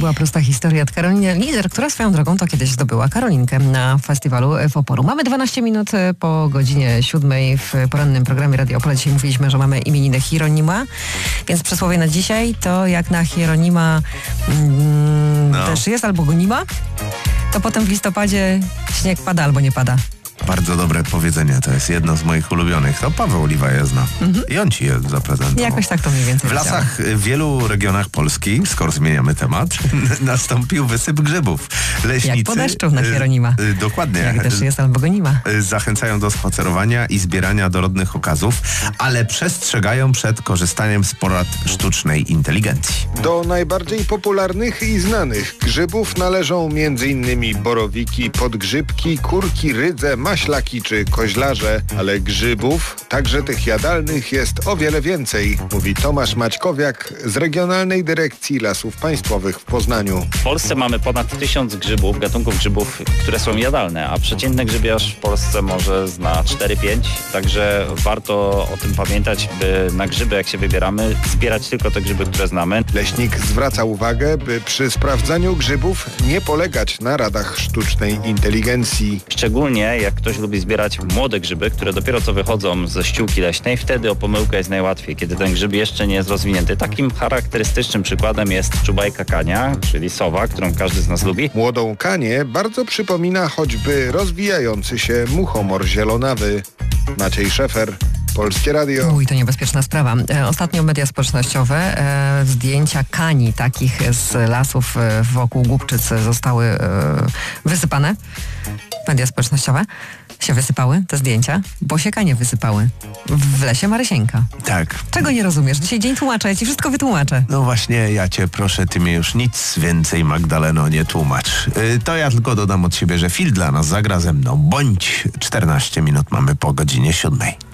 była prosta historia od Karoliny Lizer, która swoją drogą to kiedyś zdobyła Karolinkę na festiwalu w Oporu. Mamy 12 minut po godzinie 7 w porannym programie Radio Opole. Dzisiaj mówiliśmy, że mamy imieniny Hieronima, więc przysłowie na dzisiaj to jak na Hieronima też jest albo go nie ma, to potem w listopadzie śnieg pada albo nie pada. Bardzo dobre powiedzenie, to jest jedno z moich ulubionych. To Paweł Oliwa je zna. I on ci je zaprezentował. Jakoś tak to mniej więcej W lasach w wielu regionach Polski, skoro zmieniamy temat, nastąpił wysyp grzybów. Leśnicy... Jak po deszczu na Hieronima. Dokładnie. Jak deszcz jest albo go nie ma. Zachęcają do spacerowania i zbierania dorodnych okazów, ale przestrzegają przed korzystaniem z porad sztucznej inteligencji. Do najbardziej popularnych i znanych grzybów należą m.in. borowiki, podgrzybki, kurki, rydze, maślaki czy koźlarze, ale grzybów, także tych jadalnych, jest o wiele więcej, mówi Tomasz Maćkowiak z Regionalnej Dyrekcji Lasów Państwowych w Poznaniu. W Polsce mamy ponad 1000 grzybów, gatunków grzybów, które są jadalne, a przeciętny grzybiarz w Polsce może zna 4-5, także warto o tym pamiętać, by na grzyby, jak się wybieramy, zbierać tylko te grzyby, które znamy. Leśnik zwraca uwagę, by przy sprawdzaniu grzybów nie polegać na radach sztucznej inteligencji. Szczególnie jak ktoś lubi zbierać młode grzyby, które dopiero co wychodzą ze ściółki leśnej, wtedy o pomyłkę jest najłatwiej, kiedy ten grzyb jeszcze nie jest rozwinięty. Takim charakterystycznym przykładem jest czubajka kania, czyli sowa, którą każdy z nas lubi. Młodą kanię bardzo przypomina choćby rozwijający się muchomor zielonawy. Maciej Szefer, Polskie Radio. To niebezpieczna sprawa. Ostatnio media społecznościowe, zdjęcia kani takich z lasów wokół Głubczyc zostały wysypane. Media społecznościowe się wysypały, te zdjęcia, bo się kanie wysypały w lesie Marysieńka. Tak. Czego nie rozumiesz? Dzisiaj dzień tłumacza, ja ci wszystko wytłumaczę. No właśnie, ja cię proszę, ty mnie już nic więcej, Magdaleno, nie tłumacz. To ja tylko dodam od siebie, że Phil dla nas zagra ze mną. Bądź 14 minut mamy po godzinie 7.